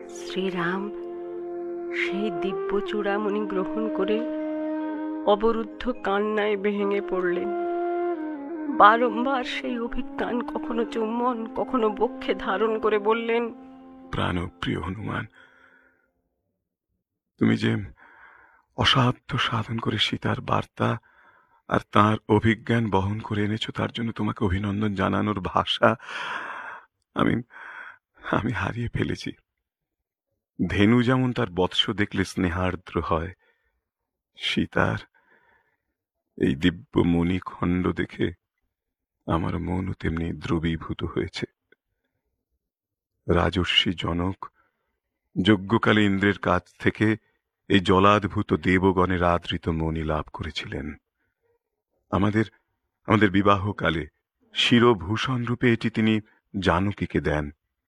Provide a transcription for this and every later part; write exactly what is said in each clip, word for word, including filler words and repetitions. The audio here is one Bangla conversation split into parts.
শ্রীরাম সেই দিব্য চূড়ামণি গ্রহণ করে অবরুদ্ধ কান্নায় ভেঙে পড়লেন। বারংবার সেই অভিজ্ঞান, কখনো চুম্বন, কখনো বক্ষে ধারণ করে বললেন, প্রাণপ্রিয় হনুমান, তুমি যে অসাধ্য সাধন করে সীতার বার্তা আর তার অভিজ্ঞান বহন করে এনেছো, তার জন্য তোমাকে অভিনন্দন জানানোর ভাষা আমি আমি হারিয়ে ফেলেছি। ধেনু যেমন তার বৎস দেখলে স্নেহার্দ্র হয়, সীতার এই দিব্য মণিখণ্ড দেখে আমার মনও তেমনি দ্রবীভূত হয়েছে। রাজর্ষি জনক যজ্ঞকালে ইন্দ্রের কাছ থেকে এই জলাদ্ভূত দেবগণের আদৃত মণি লাভ করেছিলেন। আমাদের আমাদের বিবাহকালে শিরভূষণ রূপে এটি তিনি জানকীকে দেন।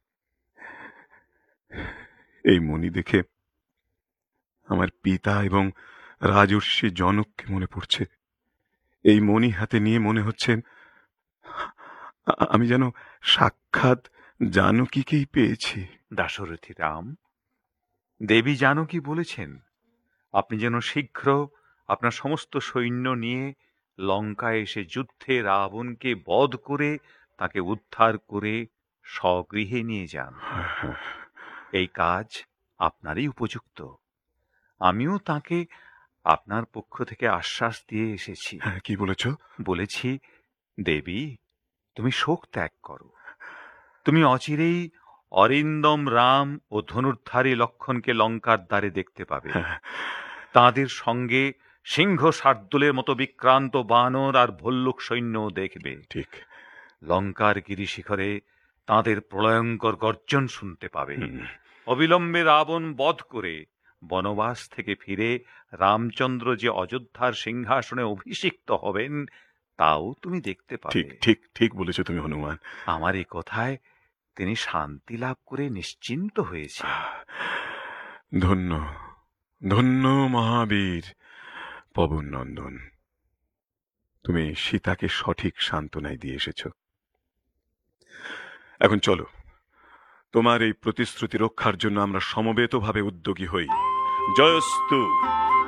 এই মণি দেখে আমার পিতা এবং রাজর্ষি জনককে মনে পড়ছে। এই মণি হাতে নিয়ে মনে হচ্ছে আমি যেন সাক্ষাৎ জানকীকেই পেয়েছি। দাশরথী রাম, দেবী জানকী বলেছেন আপনি যেন শীঘ্র আপনার সমস্ত সৈন্য নিয়ে লঙ্কায় এসে যুদ্ধে রাবণকে বধ করে তাকে উদ্ধার করে স্বগৃহে নিয়ে যান। এই কাজ আপনারই উপযুক্ত। আমিও তাকে আপনার পক্ষ থেকে আশ্বাস দিয়ে এসেছি। হ্যাঁ, কি বলেছ? বলেছি, দেবী তুমি শোক ত্যাগ করো। তুমি অচিরেই অরিন্দম রাম ও ধনুর্ধারী লক্ষণকে লঙ্কার দ্বারে দেখতে পাবে। তাঁদের সঙ্গে সিংহ শার্দুলের মতো বিক্রান্ত বানর আর ভল্লুক সৈন্য দেখবে। ঠিক। লঙ্কার গিরিশিখরে তাঁদের প্রলয়ঙ্কর গর্জন শুনতে পাবে। অবিলম্বে রাবণ বধ করে বনবাস থেকে ফিরে রামচন্দ্র যে অযোধ্যার সিংহাসনে অভিষিক্ত হবেন তাও তুমি দেখতে পাবে। ঠিক ঠিক ঠিক বলেছো তুমি হনুমান। আমার এই কথায় তিনি শান্তি লাভ করে নিশ্চিন্ত হয়েছে। ধন্য ধন্য মহাবীর পবন নন্দন, তুমি সীতাকে সঠিক সান্ত্বনায় দিয়ে এসেছ। এখন চলো, তোমার এই প্রতিশ্রুতি রক্ষার জন্য আমরা সমবেতভাবে উদ্যোগী হই। জয়স্তু।